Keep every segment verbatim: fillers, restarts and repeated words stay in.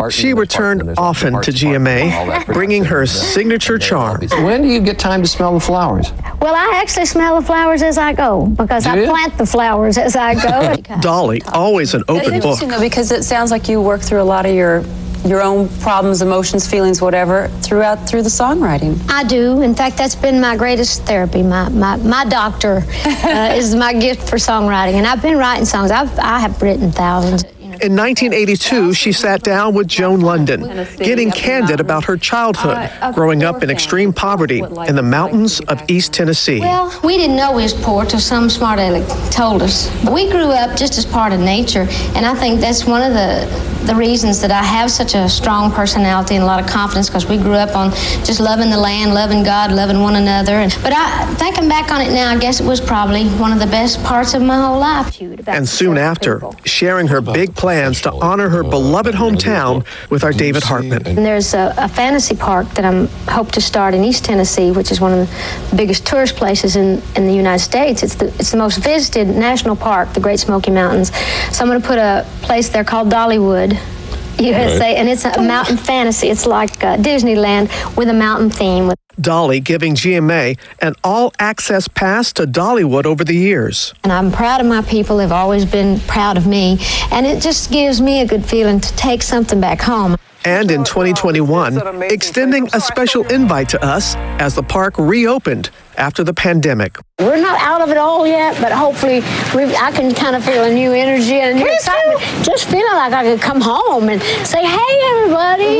She returned often to G M A, bringing her signature charm. When do you get time to smell the flowers? Well, I actually smell the flowers as I go, because I plant the flowers as I go. Dolly, always an open book. It's interesting, though, because it sounds like you work through a lot of your your own problems, emotions, feelings, whatever, throughout through the songwriting. I do. In fact, that's been my greatest therapy. My my, my doctor uh, is my gift for songwriting, and I've been writing songs. I've I have written thousands. In nineteen eighty-two, she sat down with Joan London, getting candid about her childhood, growing up in extreme poverty in the mountains of East Tennessee. Well, we didn't know we was poor till some smart aleck told us. But we grew up just as part of nature, and I think that's one of the the reasons that I have such a strong personality and a lot of confidence, because we grew up on just loving the land, loving God, loving one another. And, but I, thinking back on it now, I guess it was probably one of the best parts of my whole life. And soon after, sharing her big plans to honor her beloved hometown with our David Hartman. And there's a, a fantasy park that I hope to start in East Tennessee, which is one of the biggest tourist places in, in the United States. It's the, it's the most visited national park, the Great Smoky Mountains. So I'm going to put a place there called Dollywood, U S A, right. And it's a mountain fantasy. It's like uh, Disneyland with a mountain theme. Dolly giving G M A an all-access pass to Dollywood over the years. And I'm proud of my people. They've always been proud of me. And it just gives me a good feeling to take something back home. And in twenty twenty-one, extending a special invite to us as the park reopened after the pandemic. We're not out of it all yet, but hopefully we've, I can kind of feel a new energy and a new excitement. Just feeling like I could come home and say, hey, everybody.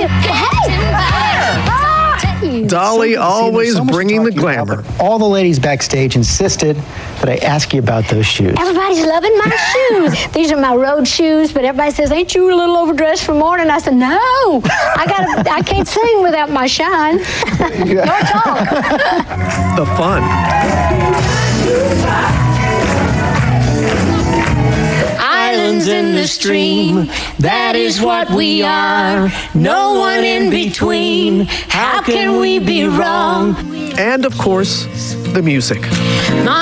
Hey! Dolly always so bringing the glamour. All the ladies backstage insisted that I ask you about those shoes. Everybody's loving my shoes. These are my road shoes, but everybody says, ain't you a little overdressed for morning? I said, no, I got. I can't sing without my shine. Your talk. The fun. Islands in the stream, that is what we are. No one in between. How can we be wrong? And of course, the music.